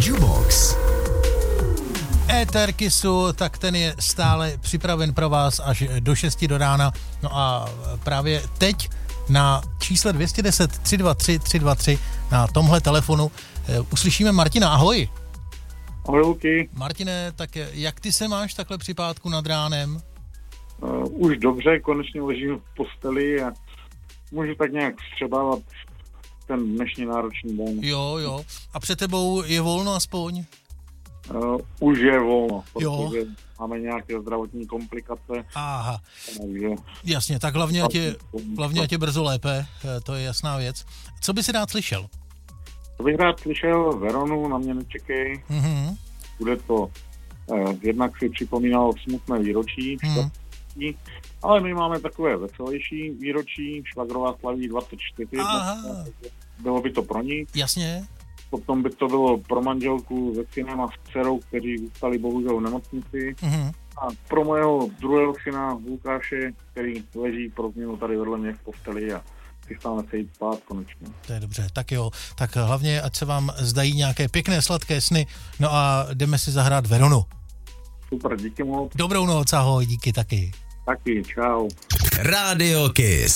Jubox. Éter Kissu, tak ten je stále připraven pro vás až do 6 do rána. No a právě teď na čísle 210 323 323 na tomhle telefonu uslyšíme Martina. Ahoj. Ahoj, Luky. Martine, tak jak ty se máš takhle při pátku nad ránem? Už dobře, konečně ležím v posteli a můžu tak nějak vstřebávat ten dnešní náročný den. Jo. A před tebou je volno aspoň? Už je volno, protože máme nějaké zdravotní komplikace. Aha. Takže... Jasně, tak hlavně ať je brzo lépe, to je jasná věc. Co by si rád slyšel? To bych rád slyšel Veronu, Na mě nečekej. Mm-hmm. Bude to, jednak si připomínalo smutné výročí, ale my máme takové veselější výročí, švagrová slaví 24, bylo by to pro ní. Jasně. Potom by to bylo pro manželku se synem a s dcerou, kteří zůstali bohužel v nemocnici. Mm-hmm. A pro mého druhého syna Lukáše, který leží pro změnu tady vedle mě v posteli a chystáme se jít spát konečně. To je dobře, tak jo. Tak hlavně, ať se vám zdají nějaké pěkné sladké sny. No a jdeme si zahrát Veronu. Super, díky moc. Dobrou noc, ahoj, díky taky. Taky, čau. Radio Kiss.